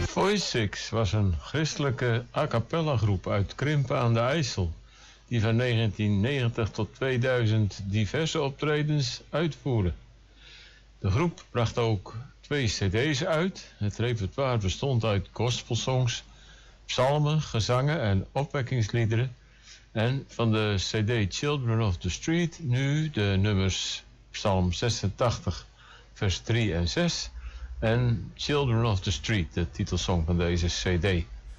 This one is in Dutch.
Voice Six was een christelijke a cappella groep uit Krimpen aan de IJssel, die van 1990 tot 2000 diverse optredens uitvoerde. De groep bracht ook 2 cd's uit. Het repertoire bestond uit gospelsongs, psalmen, gezangen en opwekkingsliederen. En van de cd Children of the Street nu de nummers Psalm 86 vers 3 en 6... en Children of the Street, de titelsong van deze cd.